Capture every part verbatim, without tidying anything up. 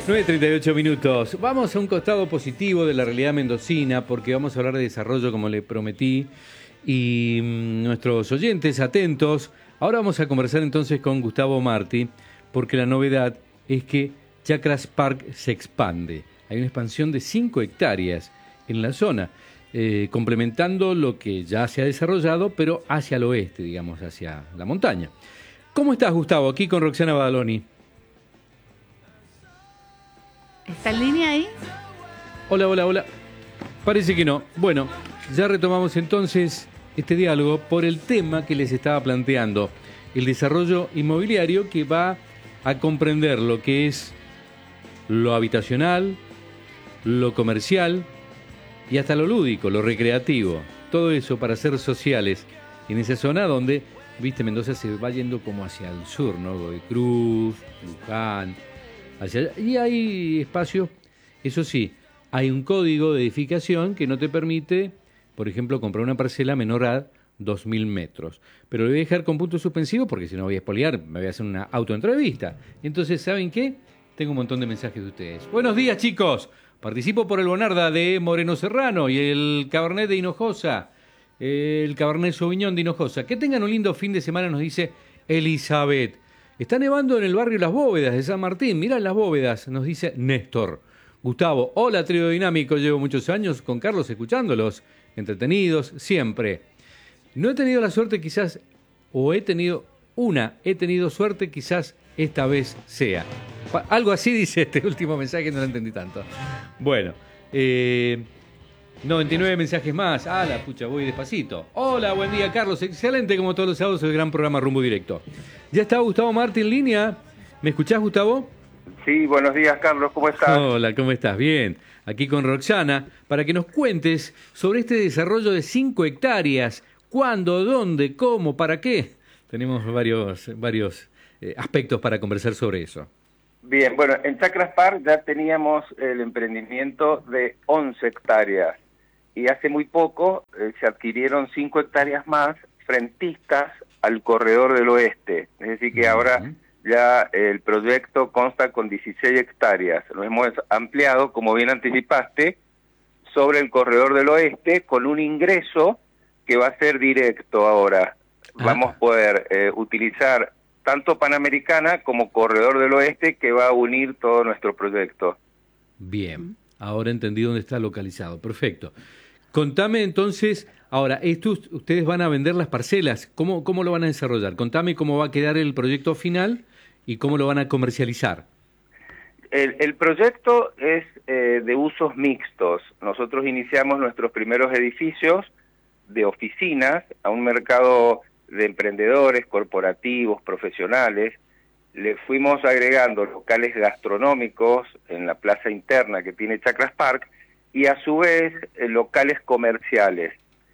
nueve y treinta y ocho minutos. Vamos a un costado positivo de la realidad mendocina porque vamos a hablar de desarrollo como le prometí y mmm, nuestros oyentes atentos. Ahora vamos a conversar entonces con Gustavo Marti porque la novedad es que Chacras Park se expande. Hay una expansión de cinco hectáreas en la zona, eh, complementando lo que ya se ha desarrollado, pero hacia el oeste, digamos, hacia la montaña. ¿Cómo estás, Gustavo? Aquí con Roxana Badaloni. ¿Está en línea ahí? Hola, hola, hola. Parece que no. Bueno, ya retomamos entonces este diálogo por el tema que les estaba planteando. El desarrollo inmobiliario que va a comprender lo que es lo habitacional, lo comercial y hasta lo lúdico, lo recreativo. Todo eso para ser sociales en esa zona donde, viste, Mendoza se va yendo como hacia el sur, ¿no? Godoy Cruz, Luján, hacia allá. Y hay espacios, eso sí, hay un código de edificación que no te permite, por ejemplo, comprar una parcela menor a dos mil metros. Pero lo voy a dejar con punto suspensivo porque si no voy a espoliar, me voy a hacer una autoentrevista. Entonces, ¿saben qué? Tengo un montón de mensajes de ustedes. Buenos días, chicos. Participo por el Bonarda de Moreno Serrano y el Cabernet de Hinojosa, el Cabernet Sauvignon de Hinojosa. Que tengan un lindo fin de semana, nos dice Elizabeth. Está nevando en el barrio Las Bóvedas de San Martín. Mirá las bóvedas, nos dice Néstor. Gustavo, hola, trío dinámico. Llevo muchos años con Carlos escuchándolos. Entretenidos, siempre. No he tenido la suerte quizás, o he tenido una, he tenido suerte quizás esta vez sea. Algo así dice este último mensaje, no lo entendí tanto. Bueno, eh, noventa y nueve mensajes más. Ah, la pucha, voy despacito. Hola, buen día, Carlos. Excelente, como todos los sábados, el gran programa Rumbo Directo. Ya está Gustavo Marti en línea. ¿Me escuchás, Gustavo? Sí, buenos días, Carlos. ¿Cómo estás? Hola, ¿cómo estás? Bien. Aquí con Roxana, para que nos cuentes sobre este desarrollo de cinco hectáreas. ¿Cuándo? ¿Dónde? ¿Cómo? ¿Para qué? Tenemos varios, varios eh, aspectos para conversar sobre eso. Bien, bueno, en Chacras Park ya teníamos el emprendimiento de once hectáreas y hace muy poco eh, se adquirieron cinco hectáreas más frentistas al corredor del oeste. Es decir, que uh-huh. ahora ya el proyecto consta con dieciséis hectáreas. Lo hemos ampliado, como bien anticipaste, sobre el corredor del oeste con un ingreso que va a ser directo ahora. Ah. Vamos a poder eh, utilizar tanto Panamericana como Corredor del Oeste, que va a unir todo nuestro proyecto. Bien, ahora entendí dónde está localizado. Perfecto. Contame entonces, ahora, estos, ustedes van a vender las parcelas. ¿Cómo, cómo lo van a desarrollar? Contame cómo va a quedar el proyecto final y cómo lo van a comercializar. El, el proyecto es eh, de usos mixtos. Nosotros iniciamos nuestros primeros edificios de oficinas a un mercado de emprendedores, corporativos, profesionales. Le fuimos agregando locales gastronómicos en la plaza interna que tiene Chacras Park y a su vez eh, locales comerciales.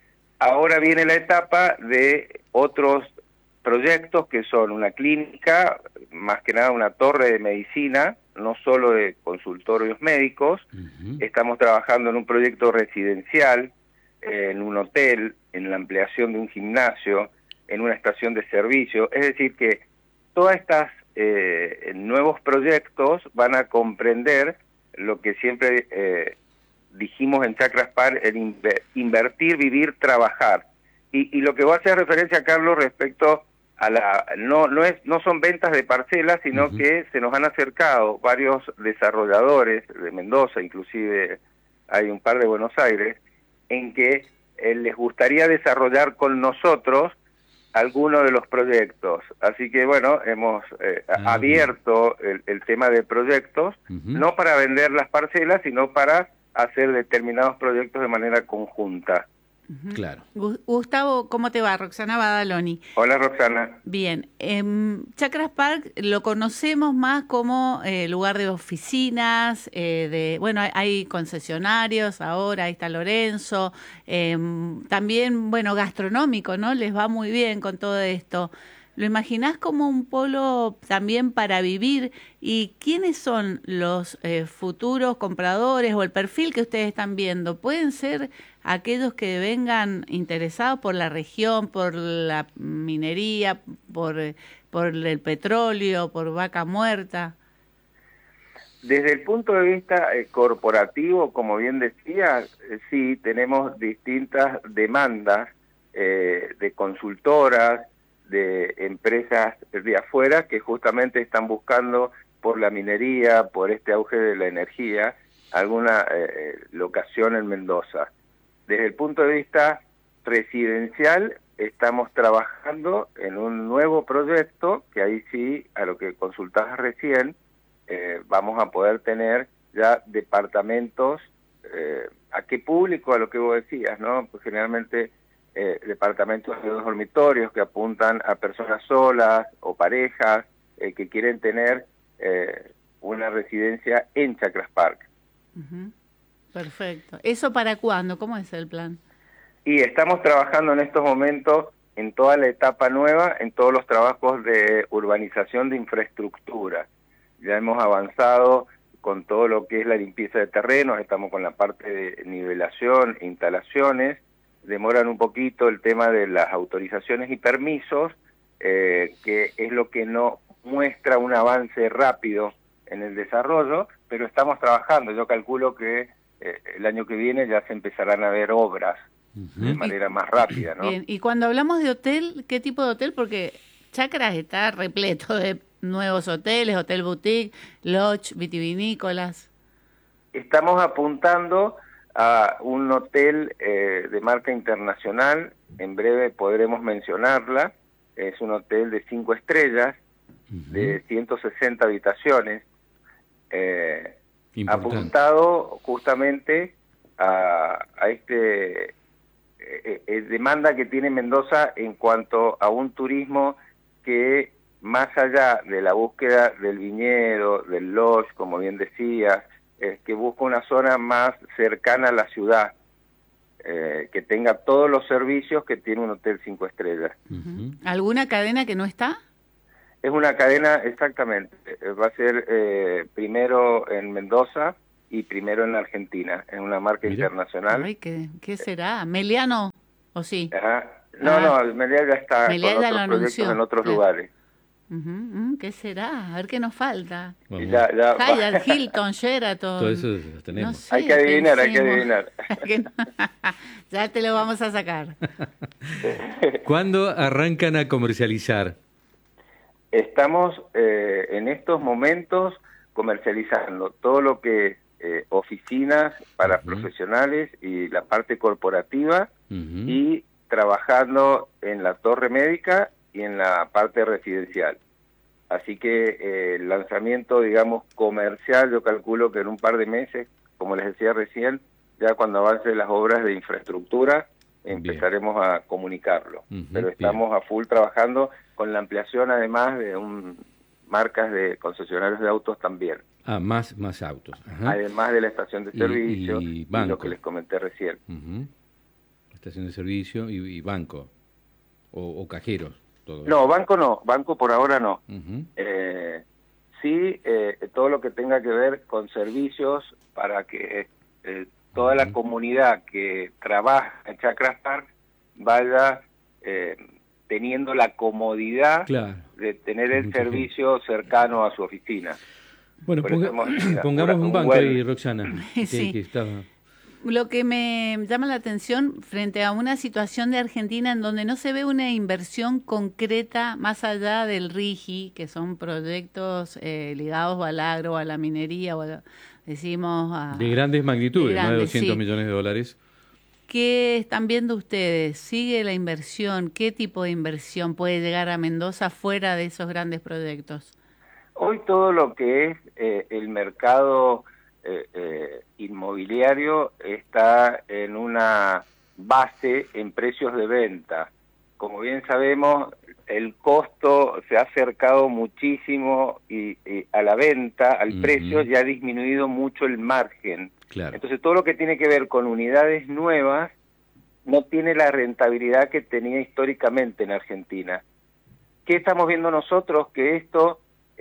Ahora viene la etapa de otros proyectos que son una clínica, más que nada una torre de medicina, no solo de consultorios médicos. Uh-huh. Estamos trabajando en un proyecto residencial, eh, en un hotel, en la ampliación de un gimnasio, en una estación de servicio. Es decir que todas estas eh, nuevos proyectos van a comprender lo que siempre eh, dijimos en Chacras Park, el inver- invertir, vivir, trabajar. Y, y lo que voy a hacer referencia, Carlos, respecto a la... No, no, es, no son ventas de parcelas, sino uh-huh. que se nos han acercado varios desarrolladores de Mendoza, inclusive hay un par de Buenos Aires, en que eh, les gustaría desarrollar con nosotros algunos de los proyectos. Así que, bueno, hemos eh, ah, abierto el, el tema de proyectos, uh-huh. no para vender las parcelas, sino para hacer determinados proyectos de manera conjunta. Uh-huh. Claro. Gustavo, ¿cómo te va? Roxana Badaloni. Hola, Roxana. Bien. Eh, Chacras Park lo conocemos más como eh, lugar de oficinas, eh, de bueno, hay, hay concesionarios ahora, ahí está Lorenzo, eh, también, bueno, gastronómico, ¿no? Les va muy bien con todo esto. ¿Lo imaginás como un polo también para vivir? ¿Y quiénes son los eh, futuros compradores o el perfil que ustedes están viendo? ¿Pueden ser aquellos que vengan interesados por la región, por la minería, por, por el petróleo, por Vaca Muerta? Desde el punto de vista eh, corporativo, como bien decía, eh, sí, tenemos distintas demandas eh, de consultoras, de empresas de afuera que justamente están buscando por la minería, por este auge de la energía, alguna eh, locación en Mendoza. Desde el punto de vista residencial, estamos trabajando en un nuevo proyecto, que ahí sí, a lo que consultabas recién, eh, vamos a poder tener ya departamentos, eh, ¿a qué público? A lo que vos decías, ¿no? Pues generalmente eh, departamentos de dos dormitorios que apuntan a personas solas o parejas eh, que quieren tener eh, una residencia en Chacras Park. Uh-huh. Perfecto. ¿Eso para cuándo? ¿Cómo es el plan? Y estamos trabajando en estos momentos en toda la etapa nueva, en todos los trabajos de urbanización de infraestructura. Ya hemos avanzado con todo lo que es la limpieza de terrenos, estamos con la parte de nivelación e instalaciones, demoran un poquito el tema de las autorizaciones y permisos, eh, que es lo que no muestra un avance rápido en el desarrollo, pero estamos trabajando. Yo calculo que eh, el año que viene ya se empezarán a ver obras de manera más rápida, ¿no? Bien, y cuando hablamos de hotel, ¿qué tipo de hotel? Porque Chacras está repleto de nuevos hoteles, hotel boutique, lodge, vitivinícolas. Estamos apuntando a un hotel eh, de marca internacional, en breve podremos mencionarla, es un hotel de cinco estrellas, uh-huh. de ciento sesenta habitaciones, eh, apuntado justamente a, a este eh, eh, demanda que tiene Mendoza en cuanto a un turismo que, más allá de la búsqueda del viñedo, del lodge, como bien decías, eh, que busca una zona más cercana a la ciudad, eh, que tenga todos los servicios que tiene un hotel cinco estrellas. Uh-huh. ¿Alguna cadena que no está? Es una cadena, exactamente. Va a ser eh, primero en Mendoza y primero en Argentina. Es una marca Mira. internacional. Ay, ¿qué, ¿qué será? ¿Meliano o sí? Ajá. No, ah. no, Meliá ya está Meliá con ya otros lo proyectos anunció. en otros Claro. lugares. Uh-huh. Uh, ¿Qué será? A ver qué nos falta. Y ya, ya, Hyatt, Hilton, Sheraton. Todo eso lo tenemos. No sé, hay que adivinar, pensemos. hay que adivinar. Ya te lo vamos a sacar. ¿Cuándo arrancan a comercializar? Estamos eh, en estos momentos comercializando todo lo que es eh, oficinas para uh-huh. profesionales y la parte corporativa uh-huh. y trabajando en la torre médica y en la parte residencial. Así que eh, el lanzamiento, digamos, comercial, yo calculo que en un par de meses, como les decía recién, ya cuando avancen las obras de infraestructura, empezaremos bien. a comunicarlo. Uh-huh, Pero estamos bien. a full trabajando con la ampliación, además de un, marcas de concesionarios de autos también. Ah, más, más autos. Ajá. Además de la estación de servicio y, y, y lo que les comenté recién. Uh-huh. Estación de servicio y, y banco, o, o cajeros. Todo no, eso. banco no, banco por ahora no. Uh-huh. Eh, sí, eh, todo lo que tenga que ver con servicios para que eh, toda uh-huh. la comunidad que trabaja en Chacras Park vaya eh, teniendo la comodidad claro. de tener el Mucha servicio gente. cercano a su oficina. Bueno, ponga, pongamos un banco buen... ahí, Roxana. Sí. Que, que estaba... Lo que me llama la atención frente a una situación de Argentina en donde no se ve una inversión concreta más allá del RIGI, que son proyectos eh, ligados al agro, a la minería, o a, decimos... A, de grandes magnitudes, de grandes, más de doscientos sí. millones de dólares. ¿Qué están viendo ustedes? ¿Sigue la inversión? ¿Qué tipo de inversión puede llegar a Mendoza fuera de esos grandes proyectos? Hoy todo lo que es eh, el mercado... Eh, eh, inmobiliario está en una base en precios de venta. Como bien sabemos, el costo se ha acercado muchísimo y, y a la venta, al uh-huh. precio, y ha disminuido mucho el margen. Claro. Entonces todo lo que tiene que ver con unidades nuevas no tiene la rentabilidad que tenía históricamente en Argentina. ¿Qué estamos viendo nosotros? Que esto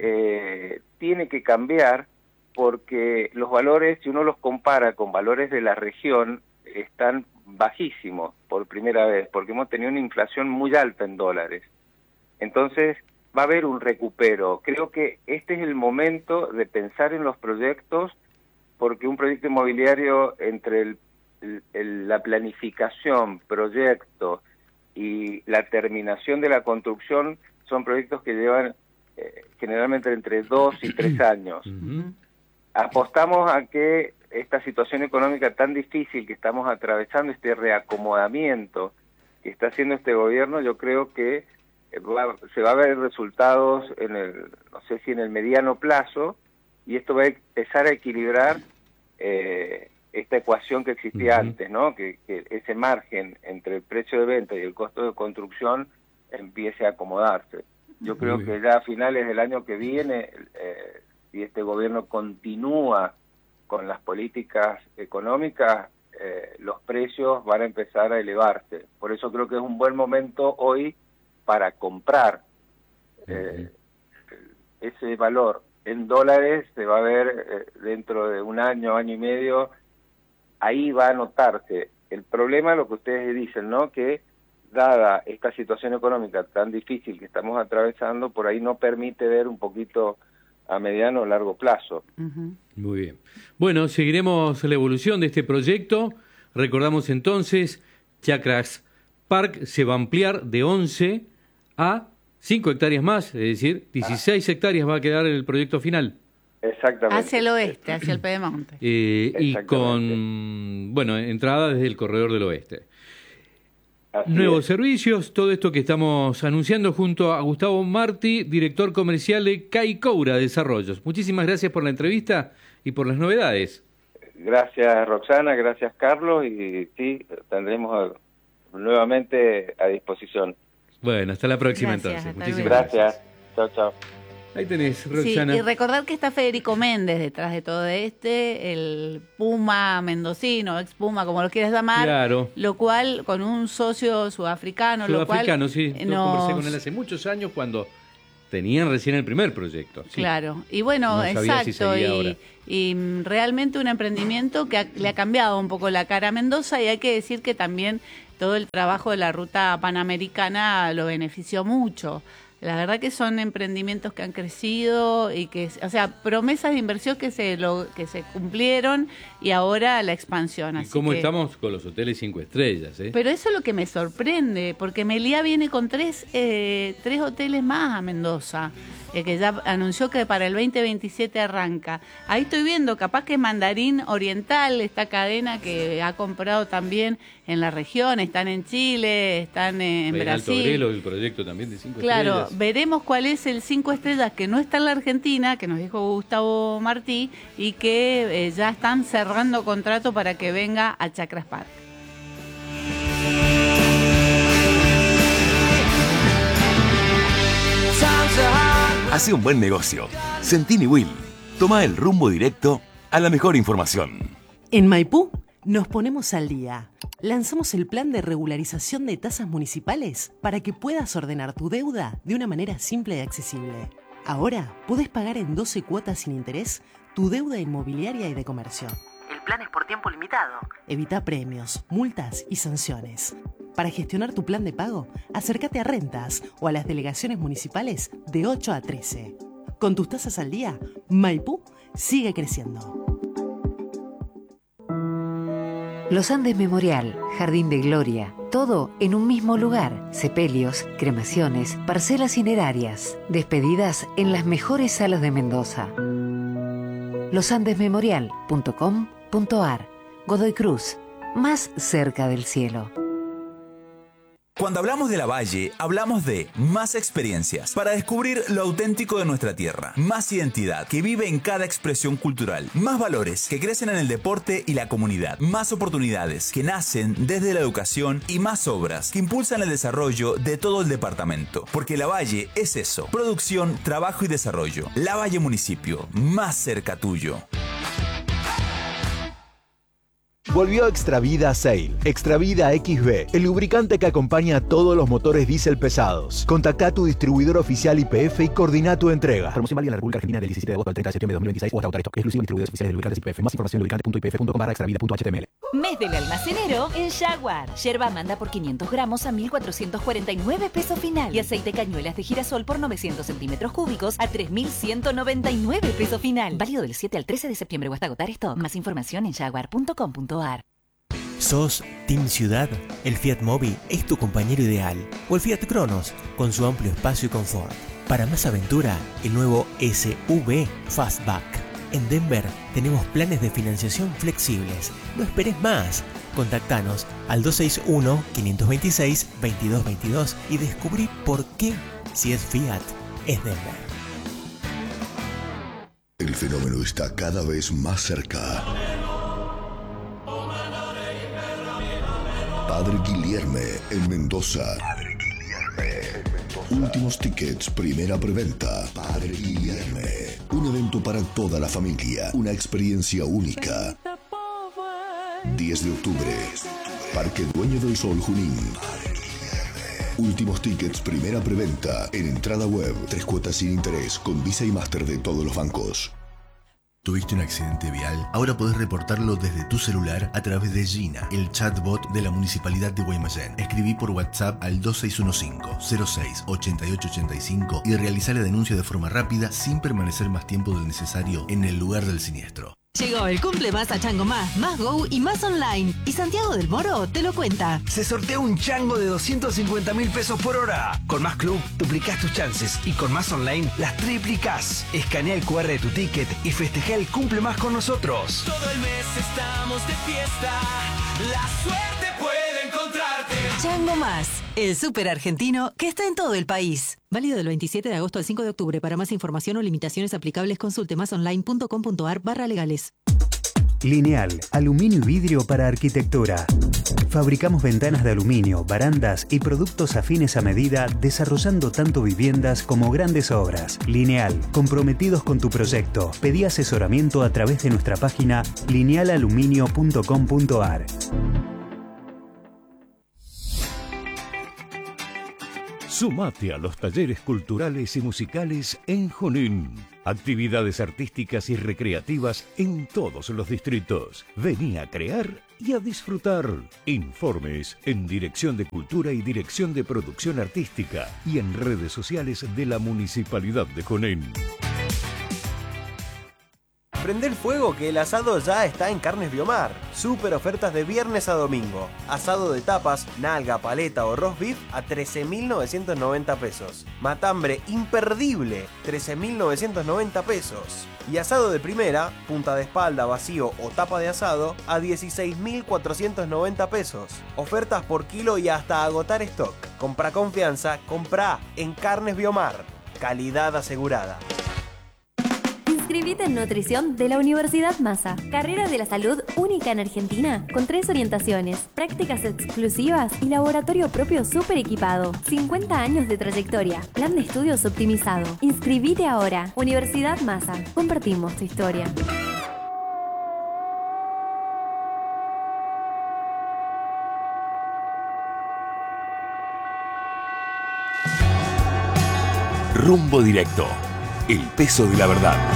eh, tiene que cambiar, porque los valores, si uno los compara con valores de la región, están bajísimos por primera vez, porque hemos tenido una inflación muy alta en dólares. Entonces, va a haber un recupero. Creo que este es el momento de pensar en los proyectos, porque un proyecto inmobiliario, entre el, el, la planificación, proyecto y la terminación de la construcción, son proyectos que llevan eh, generalmente entre dos y tres años. Uh-huh. Apostamos a que esta situación económica tan difícil que estamos atravesando, este reacomodamiento que está haciendo este gobierno, yo creo que va, se va a ver resultados en el, no sé si en el mediano plazo, y esto va a empezar a equilibrar eh, esta ecuación que existía uh-huh. antes, ¿no? Que, que ese margen entre el precio de venta y el costo de construcción empiece a acomodarse. Yo creo que ya a finales del año que viene, eh, si este gobierno continúa con las políticas económicas, eh, los precios van a empezar a elevarse. Por eso creo que es un buen momento hoy para comprar. Eh, ese valor en dólares se va a ver eh, dentro de un año, año y medio, ahí va a notarse. El problema, lo que ustedes dicen, ¿no? Que dada esta situación económica tan difícil que estamos atravesando, por ahí no permite ver un poquito a mediano o largo plazo. Uh-huh. Muy bien. Bueno, seguiremos la evolución de este proyecto. Recordamos entonces, Chacras Park se va a ampliar de once a cinco hectáreas más, es decir, dieciséis ah. hectáreas va a quedar el proyecto final. Exactamente. Hacia el oeste, hacia el Pedemonte. Eh, y con, bueno, entrada desde el corredor del oeste. Así Nuevos es. servicios, todo esto que estamos anunciando junto a Gustavo Martí, director comercial de Caicoura Desarrollos. Muchísimas gracias por la entrevista y por las novedades. Gracias, Roxana, gracias, Carlos, y sí, tendremos nuevamente a disposición. Bueno, hasta la próxima gracias, entonces. Muchísimas gracias. Chao, chao. Ahí tenés, Roxana. Sí, y recordar que está Federico Méndez detrás de todo este, el Puma mendocino, ex Puma, como lo quieras llamar. Claro. Lo cual, con un socio sudafricano, Sudafricano, lo cual... sí. Yo nos... conversé con él hace muchos años cuando tenían recién el primer proyecto. Sí. Claro. Y bueno, no exacto. Si y, y realmente un emprendimiento que ha, le ha cambiado un poco la cara a Mendoza, y hay que decir que también todo el trabajo de la ruta panamericana lo benefició mucho. La verdad que son emprendimientos que han crecido y que, o sea, promesas de inversión que se lo, que se cumplieron, y ahora la expansión. ¿Y así cómo que... estamos con los hoteles cinco estrellas? ¿eh? Pero eso es lo que me sorprende, porque Meliá viene con tres, eh, tres hoteles más a Mendoza, eh, que ya anunció que para el veinte veintisiete arranca. Ahí estoy viendo, capaz que Mandarín Oriental, esta cadena que ha comprado también en la región, están en Chile, están en en Brasil. Alto Grelo, el proyecto también de cinco claro, estrellas. Claro, veremos cuál es el cinco estrellas que no está en la Argentina, que nos dijo Gustavo Martí, y que eh, ya están cerrando contrato para que venga a Chacras Park. Hace un buen negocio. Centini Will. Toma el rumbo directo a la mejor información. En Maipú nos ponemos al día. Lanzamos el plan de regularización de tasas municipales para que puedas ordenar tu deuda de una manera simple y accesible. Ahora podés pagar en doce cuotas sin interés tu deuda inmobiliaria y de comercio. El plan es por tiempo limitado. Evita premios, multas y sanciones. Para gestionar tu plan de pago, acércate a Rentas o a las delegaciones municipales de ocho a trece. Con tus tasas al día, Maipú sigue creciendo. Los Andes Memorial, Jardín de Gloria, todo en un mismo lugar. Sepelios, cremaciones, parcelas cinerarias, despedidas en las mejores salas de Mendoza. los andes memorial punto com punto ar. Godoy Cruz, más cerca del cielo. Cuando hablamos de La Valle, hablamos de más experiencias para descubrir lo auténtico de nuestra tierra, más identidad que vive en cada expresión cultural, más valores que crecen en el deporte y la comunidad, más oportunidades que nacen desde la educación y más obras que impulsan el desarrollo de todo el departamento. Porque La Valle es eso, producción, trabajo y desarrollo. La Valle Municipio, más cerca tuyo. Volvió Extravida Sail. Extravida X B, el lubricante que acompaña a todos los motores diésel pesados. Contacta a tu distribuidor oficial Y P F y coordina tu entrega. Promoción válida en la República Argentina del diecisiete de agosto al treinta de septiembre de dos mil veintiséis o hasta agotar stock. Exclusivo en distribuidores oficiales de lubricantes Y P F. Más información en lubricante punto y p f punto com barra extravida punto h t m l. Mes del almacenero en Jaguar. Yerba manda por quinientos gramos a mil cuatrocientos cuarenta y nueve pesos final. Y aceite cañuelas de girasol por novecientos centímetros cúbicos a tres mil ciento noventa y nueve pesos final. Válido del siete al trece de septiembre o hasta agotar stock. Más información en jaguar punto com punto a r. ¿Sos Team Ciudad? El Fiat Mobi es tu compañero ideal. O el Fiat Cronos, con su amplio espacio y confort. Para más aventura, el nuevo S U V Fastback. En Denver tenemos planes de financiación flexibles. No esperes más. Contactanos al dos seis uno, cinco dos seis, veintidós veintidós y descubrí por qué, si es Fiat, es Denver. El fenómeno está cada vez más cerca. Padre Guilherme en Mendoza. Padre Guilherme en Mendoza. Últimos tickets, primera preventa. Padre Guilherme. Un evento para toda la familia. Una experiencia única. diez de octubre. Parque Dueño del Sol, Junín. Últimos tickets, primera preventa. En entrada web. Tres cuotas sin interés. Con Visa y Master de todos los bancos. ¿Tuviste un accidente vial? Ahora podés reportarlo desde tu celular a través de Gina, el chatbot de la Municipalidad de Guaymallén. Escribí por WhatsApp al dos seis uno cinco, cero seis, ocho ocho ocho cinco y realizá la denuncia de forma rápida sin permanecer más tiempo del necesario en el lugar del siniestro. Llegó el cumple más a Chango Más, Más Go y Más Online. Y Santiago del Moro te lo cuenta. Se sortea un chango de doscientos cincuenta mil pesos por hora. Con Más Club duplicás tus chances y con Más Online las triplicás. Escanea el cu erre de tu ticket y festeja el cumple más con nosotros. Todo el mes estamos de fiesta. La suerte puede encontrarte. Chango Más, el súper argentino que está en todo el país. Válido del veintisiete de agosto al cinco de octubre. Para más información o limitaciones aplicables, consulte másonline punto com punto a r barra legales. Lineal, aluminio y vidrio para arquitectura. Fabricamos ventanas de aluminio, barandas y productos afines a medida, desarrollando tanto viviendas como grandes obras. Lineal, comprometidos con tu proyecto. Pedí asesoramiento a través de nuestra página lineal aluminio punto com punto a r. Sumate a los talleres culturales y musicales en Junín. Actividades artísticas y recreativas en todos los distritos. Vení a crear y a disfrutar. Informes en Dirección de Cultura y Dirección de Producción Artística y en redes sociales de la Municipalidad de Junín. Prende el fuego que el asado ya está en Carnes Biomar. Super ofertas de viernes a domingo. Asado de tapas, nalga, paleta o roast beef a trece mil novecientos noventa pesos. Matambre imperdible, trece mil novecientos noventa pesos. Y asado de primera, punta de espalda, vacío o tapa de asado a dieciséis mil cuatrocientos noventa pesos. Ofertas por kilo y hasta agotar stock. Compra confianza, compra en Carnes Biomar. Calidad asegurada. Inscribite en nutrición de la Universidad Massa. Carrera de la salud única en Argentina, con tres orientaciones, prácticas exclusivas y laboratorio propio súper equipado. cincuenta años de trayectoria, plan de estudios optimizado. Inscribite ahora. Universidad Massa. Compartimos tu historia. Rumbo Directo. El peso de la verdad.